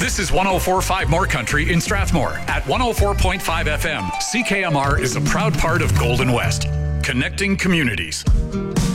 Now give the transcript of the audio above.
This is 104.5 More Country in Strathmore at 104.5 FM. CKMR is a proud part of Golden West, connecting communities.